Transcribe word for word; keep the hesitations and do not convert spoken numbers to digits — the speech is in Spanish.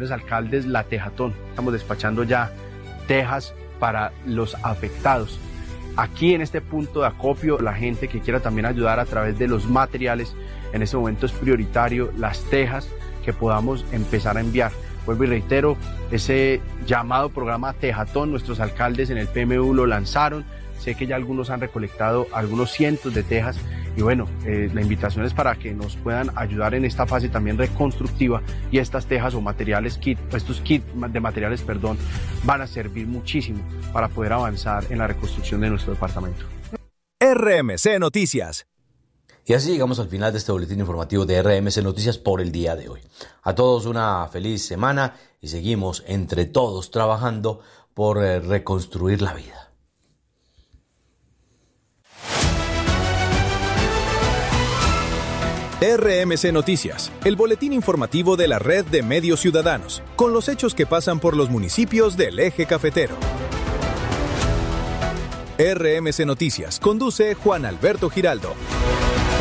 señores alcaldes, la Tejatón. Estamos despachando ya tejas para los afectados. Aquí en este punto de acopio, la gente que quiera también ayudar a través de los materiales, en este momento es prioritario las tejas que podamos empezar a enviar. Vuelvo y reitero, ese llamado programa Tejatón, nuestros alcaldes en el P M U lo lanzaron. Sé que ya algunos han recolectado algunos cientos de tejas y bueno, eh, la invitación es para que nos puedan ayudar en esta fase también reconstructiva y estas tejas o materiales kit, estos kits de materiales, perdón, van a servir muchísimo para poder avanzar en la reconstrucción de nuestro departamento. R M C Noticias. Y así llegamos al final de este boletín informativo de R M C Noticias por el día de hoy. A todos una feliz semana y seguimos entre todos trabajando por eh, reconstruir la vida. R M C Noticias, el boletín informativo de la Red de Medios Ciudadanos, con los hechos que pasan por los municipios del Eje Cafetero. R M C Noticias conduce Juan Alberto Giraldo.